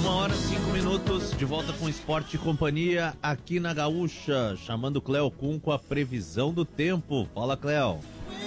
1h05, de volta com Esporte e Companhia aqui na Gaúcha, chamando o Cléo Kuhn com a previsão do tempo. Fala, Cléo.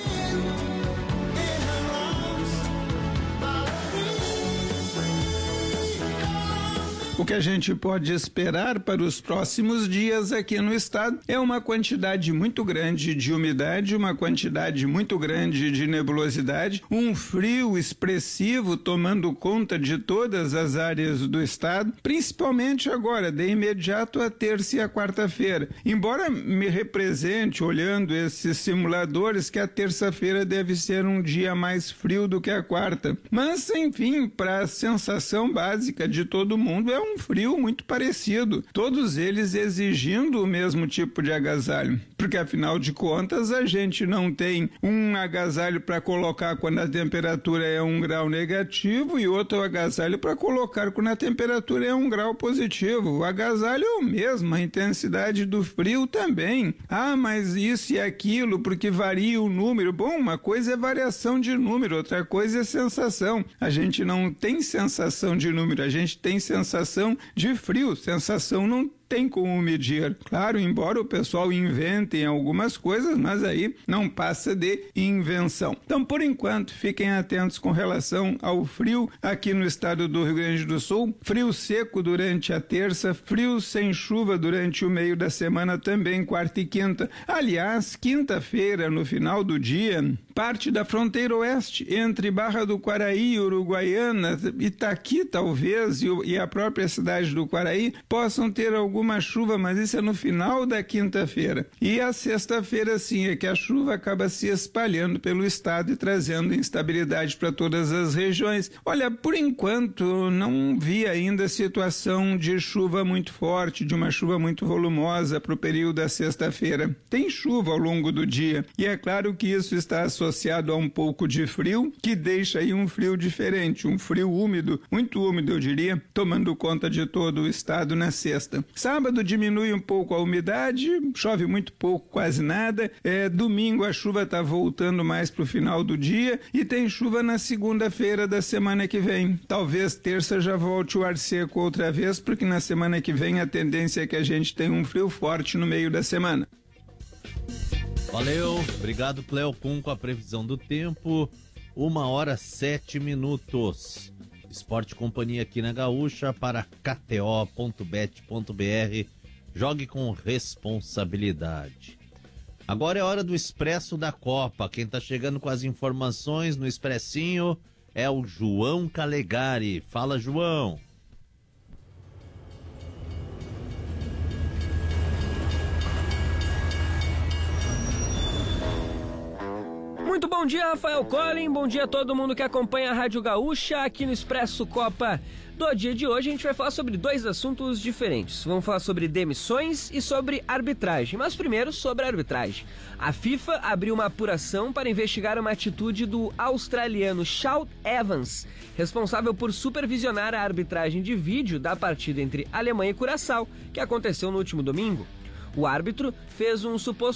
O que a gente pode esperar para os próximos dias aqui no estado é uma quantidade muito grande de umidade, uma quantidade muito grande de nebulosidade, um frio expressivo tomando conta de todas as áreas do estado, principalmente agora, de imediato a terça e a quarta-feira. Embora me represente, olhando esses simuladores, que a terça-feira deve ser um dia mais frio do que a quarta. Mas, enfim, para a sensação básica de todo mundo, é um frio muito parecido, todos eles exigindo o mesmo tipo de agasalho, porque afinal de contas a gente não tem um agasalho para colocar quando a temperatura é 1 grau negativo e outro agasalho para colocar quando a temperatura é 1 grau positivo. O agasalho é o mesmo, a intensidade do frio também. Ah, mas isso e aquilo, porque varia o número. Bom, uma coisa é variação de número, outra coisa é sensação. A gente não tem sensação de número, a gente tem sensação de frio, sensação não tem como medir. Claro, embora o pessoal invente algumas coisas, mas aí não passa de invenção. Então, por enquanto, fiquem atentos com relação ao frio aqui no estado do Rio Grande do Sul. Frio seco durante a terça, frio sem chuva durante o meio da semana também, quarta e quinta. Aliás, quinta-feira, no final do dia, parte da fronteira oeste, entre Barra do Quaraí, Uruguaiana, Itaqui talvez, e a própria cidade do Quaraí, possam ter alguma chuva, mas isso é no final da quinta-feira. E a sexta-feira, sim, é que a chuva acaba se espalhando pelo estado e trazendo instabilidade para todas as regiões. Olha, por enquanto, não vi ainda situação de chuva muito forte, de uma chuva muito volumosa para o período da sexta-feira. Tem chuva ao longo do dia, e é claro que isso está associado a um pouco de frio, que deixa aí um frio diferente, um frio úmido, muito úmido, eu diria, tomando conta de todo o estado na sexta. Sábado diminui um pouco a umidade, chove muito pouco, quase nada. Domingo a chuva está voltando mais para o final do dia e tem chuva na segunda-feira da semana que vem. Talvez terça já volte o ar seco outra vez, porque na semana que vem a tendência é que a gente tenha um frio forte no meio da semana. Valeu, obrigado, Cléo Kuhn, com a previsão do tempo. 1h07. Esporte Companhia aqui na Gaúcha para kto.bet.br. Jogue com responsabilidade. Agora é hora do Expresso da Copa. Quem tá chegando com as informações no Expressinho é o João Calegari. Fala, João. Muito bom dia, Rafael Collin, bom dia a todo mundo que acompanha a Rádio Gaúcha aqui no Expresso Copa. Do dia de hoje a gente vai falar sobre dois assuntos diferentes. Vamos falar sobre demissões e sobre arbitragem, mas primeiro sobre a arbitragem. A FIFA abriu uma apuração para investigar uma atitude do australiano Shaun Evans, responsável por supervisionar a arbitragem de vídeo da partida entre Alemanha e Curaçao, que aconteceu no último domingo. O árbitro fez um suposto